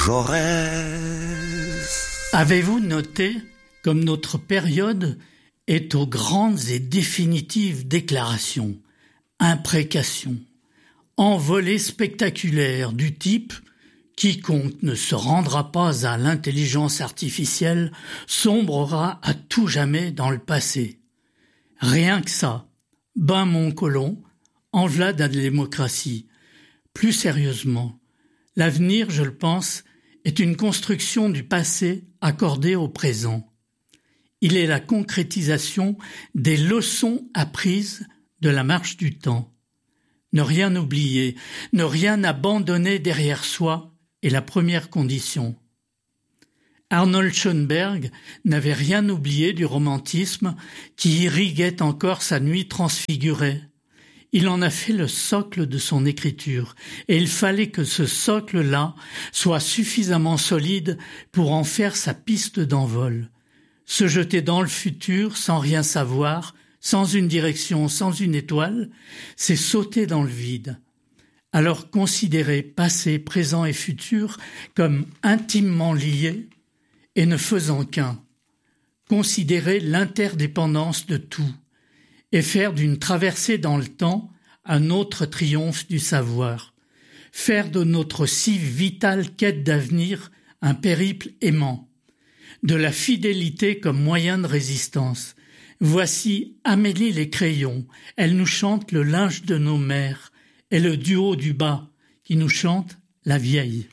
Jaurès. Avez-vous noté comme notre période est aux grandes et définitives déclarations, imprécations, envolées spectaculaires du type « Quiconque ne se rendra pas à l'intelligence artificielle sombrera à tout jamais dans le passé ». Rien que ça, ben mon colon, en v'là de la démocratie. Plus sérieusement, l'avenir, je le pense, est une construction du passé accordée au présent. Il est la concrétisation des leçons apprises de la marche du temps. Ne rien oublier, ne rien abandonner derrière soi est la première condition. Arnold Schoenberg n'avait rien oublié du romantisme qui irriguait encore sa nuit transfigurée. Il en a fait le socle de son écriture, et il fallait que ce socle-là soit suffisamment solide pour en faire sa piste d'envol. Se jeter dans le futur sans rien savoir, sans une direction, sans une étoile, c'est sauter dans le vide. Alors considérer passé, présent et futur comme intimement liés et ne faisant qu'un. Considérer l'interdépendance de tout et faire d'une traversée dans le temps un autre triomphe du savoir. Faire de notre si vitale quête d'avenir un périple aimant. De la fidélité comme moyen de résistance. Voici Amélie les crayons, elle nous chante le linge de nos mères, et le duo du bas qui nous chante la vieille.